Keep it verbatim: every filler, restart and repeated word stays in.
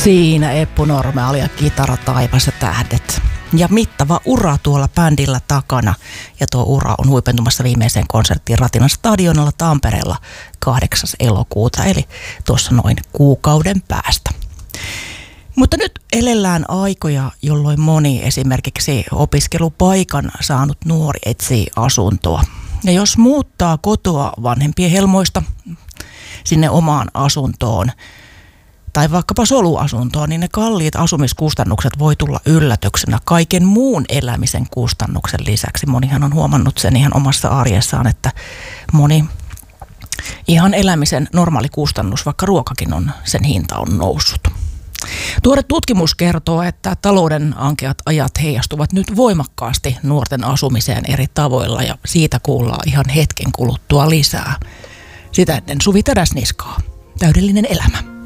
Siinä Eppu Normaali ja Kitara taivas ja tähdet. Ja mittava ura tuolla bändillä takana. Ja tuo ura on huipentumassa viimeiseen konserttiin Ratinan stadionilla Tampereella kahdeksas elokuuta, eli tuossa noin kuukauden päästä. Mutta nyt elellään aikoja, jolloin moni esimerkiksi opiskelupaikan saanut nuori etsii asuntoa. Ja jos muuttaa kotoa vanhempien helmoista sinne omaan asuntoon, tai vaikkapa soluasuntoon, niin ne kalliit asumiskustannukset voi tulla yllätyksenä kaiken muun elämisen kustannuksen lisäksi. Monihan on huomannut sen ihan omassa arjessaan, että moni ihan elämisen normaali kustannus, vaikka ruokakin on, sen hinta on noussut. Tuore tutkimus kertoo, että talouden ankeat ajat heijastuvat nyt voimakkaasti nuorten asumiseen eri tavoilla, ja siitä kuullaan ihan hetken kuluttua lisää. Sitä ennen Suvi Tädäsniskaa. Täydellinen elämä.